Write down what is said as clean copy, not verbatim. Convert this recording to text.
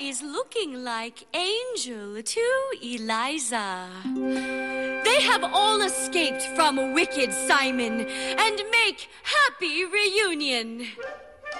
is looking like Angel to Eliza. They have all escaped from wicked Simon and make happy reunion.